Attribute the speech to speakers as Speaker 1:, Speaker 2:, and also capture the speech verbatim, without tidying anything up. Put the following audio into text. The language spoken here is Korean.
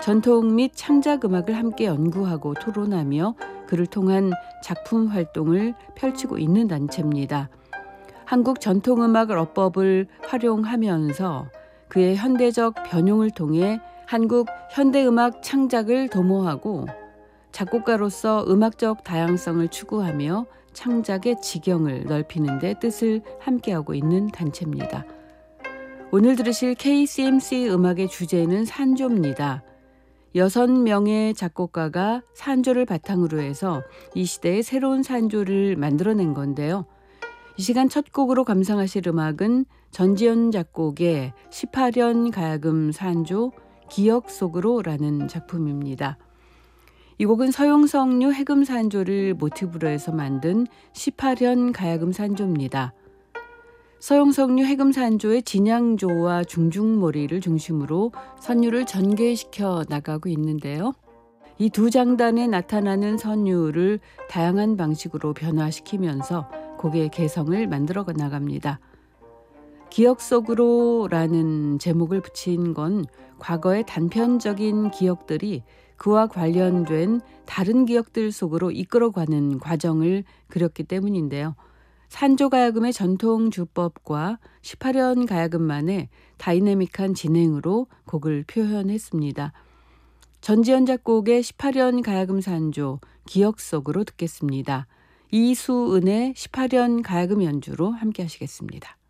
Speaker 1: 전통 및 창작 음악을 함께 연구하고 토론하며 그를 통한 작품 활동을 펼치고 있는 단체입니다. 한국 전통음악 어법을 활용하면서 그의 현대적 변용을 통해 한국 현대음악 창작을 도모하고 작곡가로서 음악적 다양성을 추구하며 창작의 지경을 넓히는 데 뜻을 함께하고 있는 단체입니다. 오늘 들으실 케이씨엠씨 음악의 주제는 산조입니다. 여섯 명의 작곡가가 산조를 바탕으로 해서 이 시대의 새로운 산조를 만들어낸 건데요. 이 시간 첫 곡으로 감상하실 음악은 전지현 작곡의 십팔 연 가야금 산조 기억 속으로라는 작품입니다. 이 곡은 서용석류 해금 산조를 모티브로 해서 만든 십팔 연 가야금 산조입니다. 서용석류 해금 산조의 진양조와 중중머리를 중심으로 선율을 전개시켜 나가고 있는데요. 이 두 장단에 나타나는 선율을 다양한 방식으로 변화시키면서 곡의 개성을 만들어 나갑니다. 기억 속으로라는 제목을 붙인 건 과거의 단편적인 기억들이 그와 관련된 다른 기억들 속으로 이끌어가는 과정을 그렸기 때문인데요. 산조 가야금의 전통 주법과 십팔 연 가야금만의 다이내믹한 진행으로 곡을 표현했습니다. 전지현 작곡의 십팔 연 가야금 산조 기억 속으로 듣겠습니다. 이수은의 십팔 연 가야금 연주로 함께 하시겠습니다.